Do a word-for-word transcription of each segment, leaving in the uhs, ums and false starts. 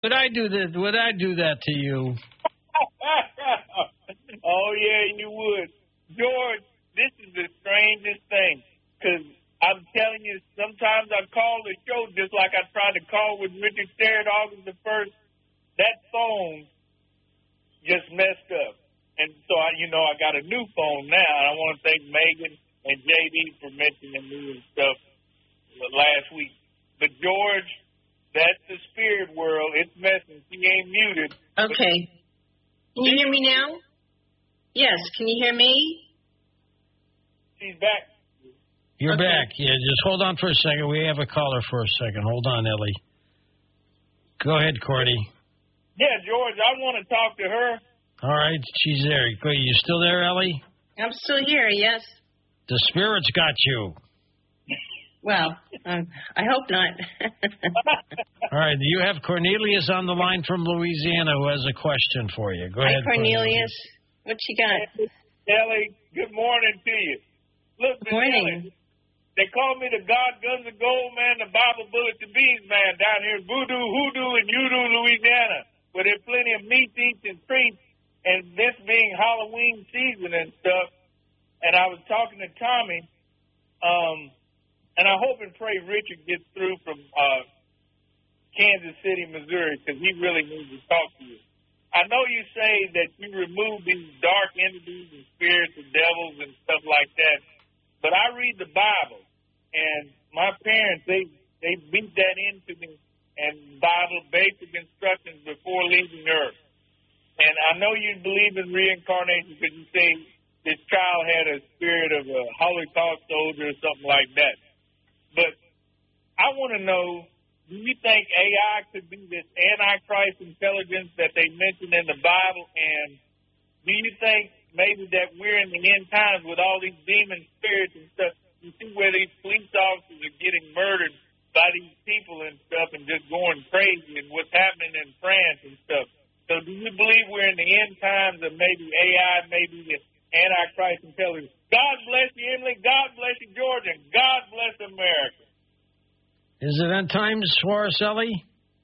Would I do that? Would I do that to you? Oh, yeah, you would. George, this is the strangest thing, because I'm telling you, sometimes I call the show just like I tried to call with Richard Sterrett August the first. That phone just messed up. And so, I, you know, I got a new phone now, and I want to thank Megan and J D for mentioning me and stuff last week. But, George, that's the spirit world. It's messing. She ain't muted. Okay. Can you hear me now? Yes. Can you hear me? She's back. You're okay. back. Yeah, just hold on for a second. We have a caller for a second. Hold on, Ellie. Go ahead, Cordy. Yeah, George, I want to talk to her. All right, she's there. You still there, Ellie? I'm still here, yes. The spirits got you. Well, um, I hope not. All right, you have Cornelius on the line from Louisiana who has a question for you. Go Hi, ahead, Cornelius. Cornelius. What you got? Ellie, good morning to you. Look, Good morning. Ellie, they call me the God Guns of Gold man, the Bible Bullet to Bees man down here in Voodoo, Hoodoo, and Udo, Louisiana, where there's plenty of meat eats and treats, and this being Halloween season and stuff. And I was talking to Tommy, um, and I hope and pray Richard gets through from uh, Kansas City, Missouri, because he really needs to talk to you. I know you say that you remove these dark entities and spirits and devils and stuff like that, but I read the Bible, and my parents, they, they beat that into me and Bible basic instructions before leaving Earth. And I know you believe in reincarnation because you say this child had a spirit of a Holocaust soldier or something like that. But I want to know, do you think A I could be this Antichrist intelligence that they mentioned in the Bible? And do you think maybe that we're in the end times with all these demon spirits and stuff? You see where these police officers are getting murdered by these people and stuff and just going crazy, and what's happening in France and stuff. So do you believe we're in the end times of maybe A I, maybe the Antichrist intelligence? God bless you, Emily. God bless you, Georgia. And God bless America. Is it end times for us, Ellie?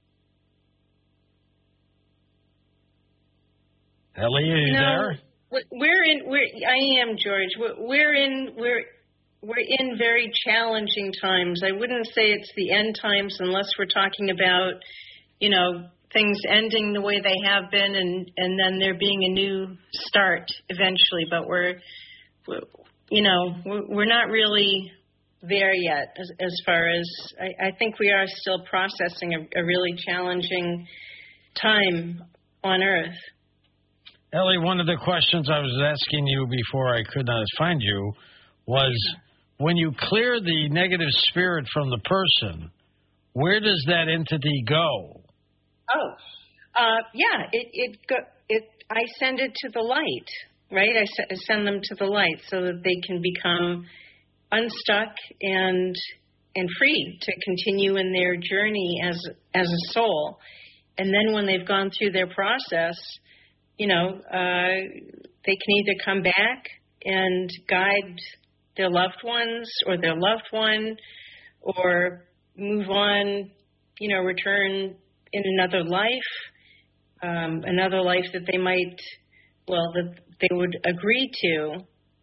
Ellie, are you no, there? We're in. We're. I am, George. We're, we're in. We're. We're in very challenging times. I wouldn't say it's the end times unless we're talking about, you know, things ending the way they have been, and, and then there being a new start eventually. But we're, we're you know, we're, we're not really there yet as, as far as, I, I think we are still processing a, a really challenging time on Earth. Ellie, one of the questions I was asking you before I could not find you was, when you clear the negative spirit from the person, where does that entity go? Oh, uh, yeah, it it go, it. I send it to the light, right? I, se- I send them to the light so that they can become unstuck and and free to continue in their journey as as a soul. And then when they've gone through their process, you know, uh, they can either come back and guide their loved ones or their loved one, or move on, you know, return in another life, um, another life that they might, well, that they would agree to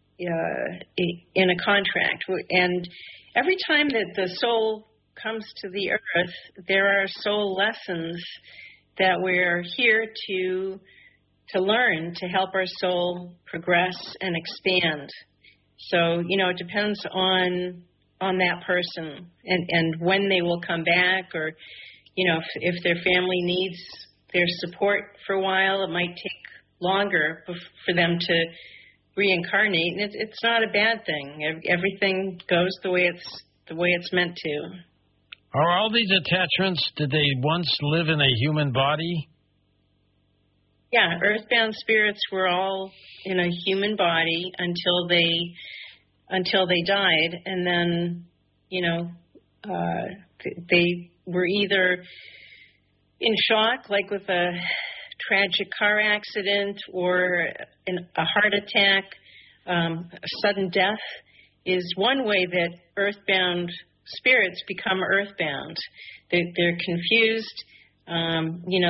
uh, in a contract. And every time that the soul comes to the earth, there are soul lessons that we're here to to learn to help our soul progress and expand. So, you know, it depends on on that person and, and when they will come back, or, you know, if, if their family needs their support for a while, it might take longer for them to reincarnate. And it, it's not a bad thing. Everything goes the way it's the way it's meant to. Are all these attachments, did they once live in a human body? Yeah, earthbound spirits were all in a human body until they until they died, and then, you know, uh, they were either in shock, like with a tragic car accident or an, a heart attack. Um, a sudden death is one way that earthbound spirits become earthbound. They, they're confused. Um, you know,